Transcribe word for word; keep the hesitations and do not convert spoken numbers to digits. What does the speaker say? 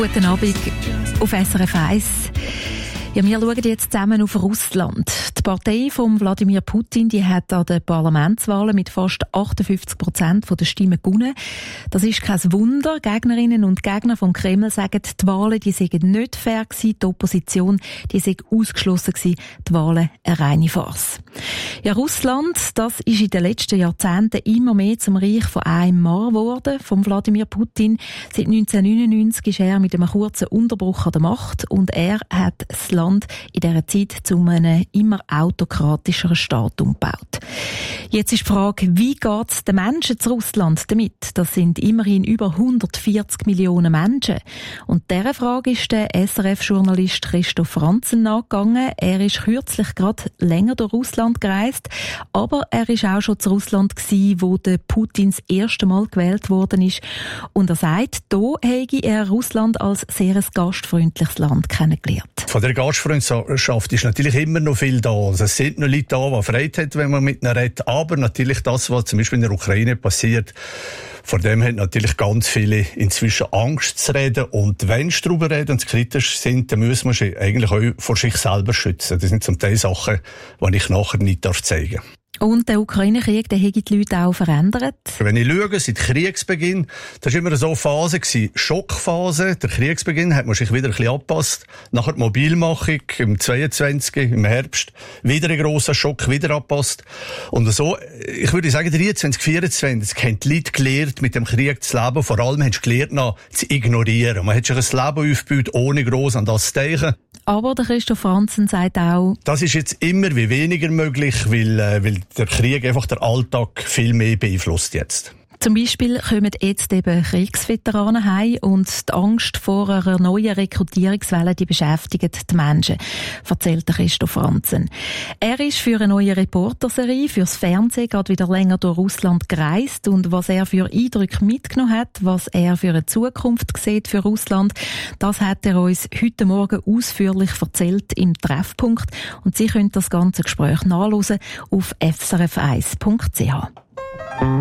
Guten Abend auf S R F eins. Ja, wir schauen jetzt zusammen auf Russland. Die Partei von Wladimir Putin, die hat an den Parlamentswahlen mit fast achtundfünfzig Prozent der Stimmen gewonnen. Das ist kein Wunder. Gegnerinnen und Gegner vom Kreml sagen, die Wahlen, die seien nicht fair gewesen. Die Opposition, die sei ausgeschlossen gewesen. Die Wahlen eine reine Farce. Ja, Russland, das ist in den letzten Jahrzehnten immer mehr zum Reich von einem Mann geworden, von Wladimir Putin. Seit neunzehnhundertneunundneunzig ist er mit einem kurzen Unterbruch an der Macht und er hat das Land in dieser Zeit zu einem immer autokratischeren Staat umgebaut. Jetzt ist die Frage, wie geht es den Menschen zu Russland damit? Das sind immerhin über hundertvierzig Millionen Menschen. Und dieser Frage ist der S R F-Journalist Christoph Franzen nachgegangen. Er ist kürzlich gerade länger durch Russland gereist, aber er ist auch schon zu Russland gewesen, wo der Putin das erste Mal gewählt worden ist. Und er sagt, da habe er Russland als sehr ein gastfreundliches Land kennengelernt. Von der Gastfreundschaft ist natürlich immer noch viel da. Also es sind noch Leute da, die Freude haben, wenn man mit ihnen redet. Aber natürlich das, was zum Beispiel in der Ukraine passiert, vor dem haben natürlich ganz viele inzwischen Angst zu reden. Und wenn sie darüber reden und kritisch sind, dann müssen wir sie eigentlich auch vor sich selber schützen. Das sind zum Teil Sachen, die ich nachher nicht zeigen darf. Und der Ukraine-Krieg, der hat die Leute auch verändert. Wenn ich schaue, seit Kriegsbeginn, das war immer so eine Phase gewesen, Schockphase. Der Kriegsbeginn hat man sich wieder ein bisschen angepasst. Nachher die Mobilmachung im zweiundzwanzig, im Herbst, wieder ein grosser Schock, wieder angepasst. Und so, ich würde sagen, dreiundzwanzig, vierundzwanzig haben die Leute gelernt, mit dem Krieg zu leben. Vor allem haben sie gelernt, noch zu ignorieren. Man hat sich ein Leben aufgebaut, ohne gross an das zu denken. Aber der Christoph Franzen sagt auch, das ist jetzt immer wie weniger möglich, weil, äh, weil der Krieg einfach den Alltag viel mehr beeinflusst jetzt. Zum Beispiel kommen jetzt eben Kriegsveteranen heim und die Angst vor einer neuen Rekrutierungswelle, die beschäftigt die Menschen, erzählt der Christoph Franzen. Er ist für eine neue Reporterserie, fürs Fernsehen, gerade wieder länger durch Russland gereist und was er für Eindrücke mitgenommen hat, was er für eine Zukunft sieht für Russland, das hat er uns heute Morgen ausführlich erzählt im Treffpunkt und Sie können das ganze Gespräch nachhören auf f s r f eins punkt c h.